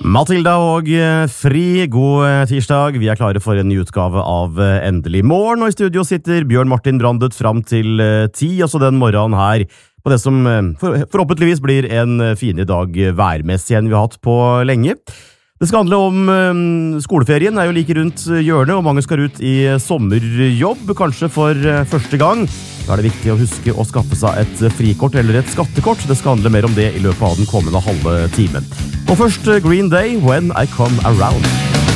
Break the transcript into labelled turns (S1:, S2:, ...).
S1: Matilda og Fri, god tirsdag. Vi klare for en ny utgave av Endelig morgen, og i studio sitter Bjørn Martin Brandet fram til 10, altså den morgenen her, på det som forhåpentligvis blir en fin dag værmessig enn vi har hatt på lenge. Det skal handle om skoleferien, er jo like rundt hjørnet, og mange skal ut i sommerjobb, kanskje for første gang. Da det viktig å huske å skaffe seg et frikort eller et skattekort. Det skal handle mer om det i løpet av den kommende halve timen. Og først Green Day, When I Come Around.